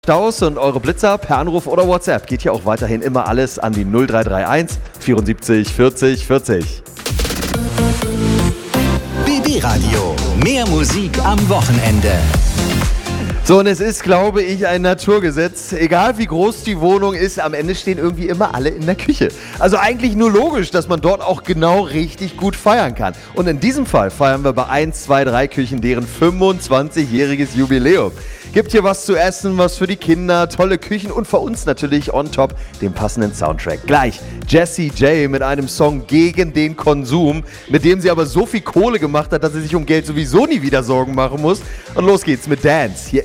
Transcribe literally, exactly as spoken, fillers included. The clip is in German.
Staus und eure Blitzer per Anruf oder WhatsApp geht hier auch weiterhin immer alles an die null drei drei eins vierundsiebzig vierzig vierzig. B B Radio. Mehr Musik am Wochenende. So, und es ist, glaube ich, ein Naturgesetz. Egal wie groß die Wohnung ist, am Ende stehen irgendwie immer alle in der Küche. Also eigentlich nur logisch, dass man dort auch genau richtig gut feiern kann. Und in diesem Fall feiern wir bei eins, zwei, drei Küchen deren fünfundzwanzigjähriges Jubiläum. Gibt hier was zu essen, was für die Kinder, tolle Küchen und für uns natürlich on top den passenden Soundtrack. Gleich Jessie J mit einem Song gegen den Konsum, mit dem sie aber so viel Kohle gemacht hat, dass sie sich um Geld sowieso nie wieder Sorgen machen muss. Und los geht's mit Dance. Hier